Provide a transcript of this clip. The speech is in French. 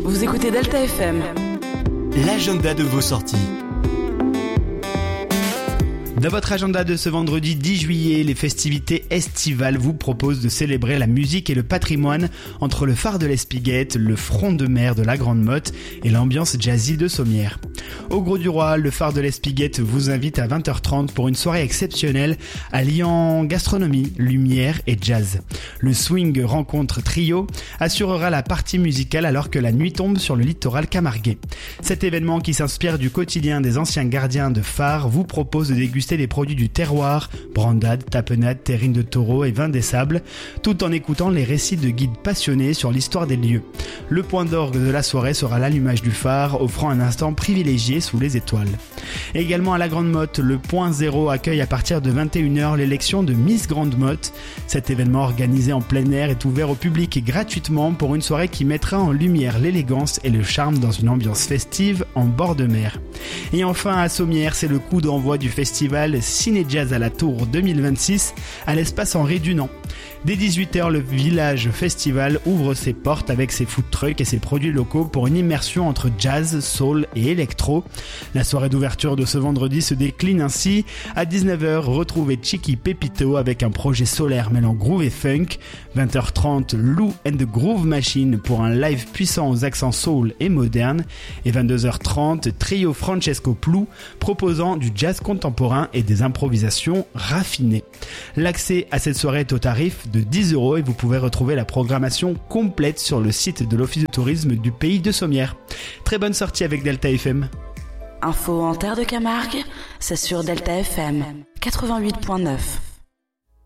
Vous écoutez Delta FM. L'agenda de vos sorties. Dans votre agenda de ce vendredi 10 juillet, les festivités estivales vous proposent de célébrer la musique et le patrimoine entre le phare de l'Espiguette, le front de mer de la Grande Motte et l'ambiance jazzy de Sommières. Au Gros du Roi, le phare de l'Espiguette vous invite à 20h30 pour une soirée exceptionnelle alliant gastronomie, lumière et jazz. Le swing rencontre trio assurera la partie musicale alors que la nuit tombe sur le littoral camarguais. Cet événement qui s'inspire du quotidien des anciens gardiens de phare vous propose de déguster des produits du terroir, brandade, tapenade, terrine de taureau et vin des sables, tout en écoutant les récits de guides passionnés sur l'histoire des lieux. Le point d'orgue de la soirée sera l'allumage du phare, offrant un instant privilégié sous les étoiles. Également à la Grande Motte, le Point Zéro accueille à partir de 21h l'élection de Miss Grande Motte. Cet événement organisé en plein air est ouvert au public gratuitement pour une soirée qui mettra en lumière l'élégance et le charme dans une ambiance festive en bord de mer. Et enfin à Sommières, c'est le coup d'envoi du festival Ciné Jazz à la Tour 2026 à l'espace Henri Dunant. Dès 18h, le village festival ouvre ses portes avec ses food trucks et ses produits locaux pour une immersion entre jazz, soul et électro. La soirée d'ouverture de ce vendredi se décline ainsi. À 19h, retrouvez Chicky Pepito avec un projet solaire mêlant groove et funk. 20h30, Lou and the Groove Machine pour un live puissant aux accents soul et moderne. Et 22h30, trio Francesco Plou proposant du jazz contemporain et des improvisations raffinées. L'accès à cette soirée est au tarif de 10€ et vous pouvez retrouver la programmation complète sur le site de l'Office de tourisme du pays de Sommières. Très bonne sortie avec Delta FM. Info en terre de Camargue, c'est sur Delta FM 88.9.